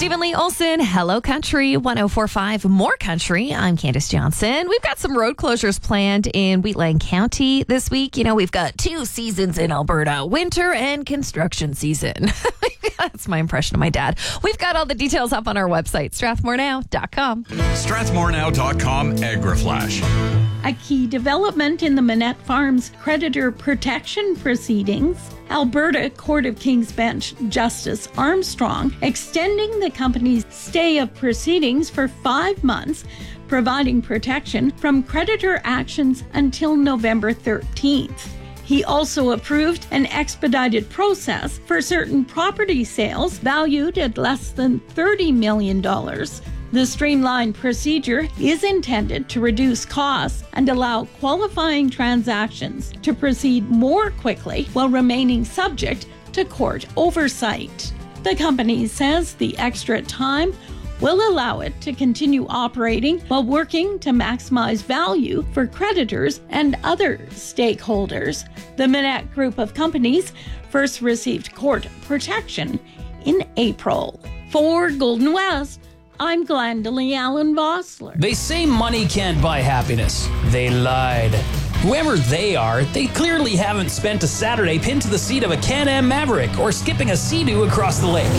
Stephen Lee Olson, Hello Country, 104.5 More Country. I'm Candace Johnson. We've got some road closures planned in Wheatland County this week. You know, we've got 2 seasons in Alberta, winter and construction season. That's my impression of my dad. We've got all the details up on our website, strathmorenow.com. strathmorenow.com AgriFlash. A key development in the Manette Farms creditor protection proceedings. Alberta Court of King's Bench Justice Armstrong extending the company's stay of proceedings for 5 months, providing protection from creditor actions until November 13th. He also approved an expedited process for certain property sales valued at less than $30 million. The streamlined procedure is intended to reduce costs and allow qualifying transactions to proceed more quickly while remaining subject to court oversight. The company says the extra time will allow it to continue operating while working to maximize value for creditors and other stakeholders. The Manette Group of companies first received court protection in April. For Golden West, I'm Glendalee Allen Vossler. They say money can't buy happiness. They lied. Whoever they are, they clearly haven't spent a Saturday pinned to the seat of a Can-Am Maverick or skipping a Sea-Doo across the lake.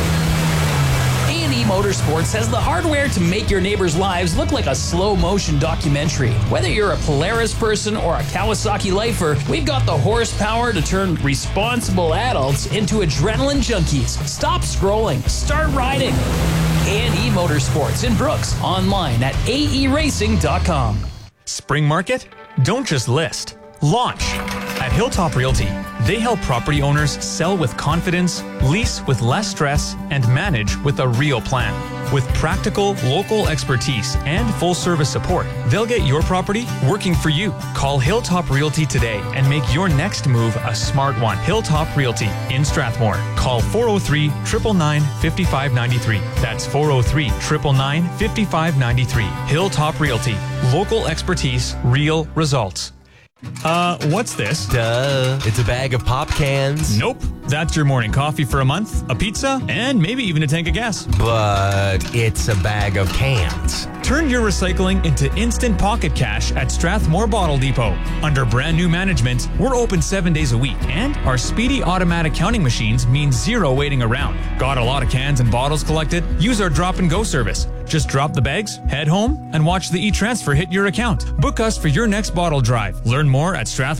A&E Motorsports has the hardware to make your neighbors' lives look like a slow-motion documentary. Whether you're a Polaris person or a Kawasaki lifer, we've got the horsepower to turn responsible adults into adrenaline junkies. Stop scrolling. Start riding. A&E Motorsports in Brooks, online at aeracing.com. Spring Market? Don't just list. Launch. At Hilltop Realty, they help property owners sell with confidence, lease with less stress, and manage with a real plan. With practical, local expertise and full-service support, they'll get your property working for you. Call Hilltop Realty today and make your next move a smart one. Hilltop Realty in Strathmore. Call 403-999-5593. That's 403-999-5593. Hilltop Realty. Local expertise, real results. What's this? Duh. It's a bag of pop cans. Nope. That's your morning coffee for a month, a pizza, and maybe even a tank of gas. But it's a bag of cans. Turn your recycling into instant pocket cash at Strathmore Bottle Depot. Under brand new management, we're open 7 days a week, and our speedy automatic counting machines mean zero waiting around. Got a lot of cans and bottles collected? Use our drop and go service. Just drop the bags, head home, and watch the e-transfer hit your account. Book us for your next bottle drive. Learn more at Strathmore.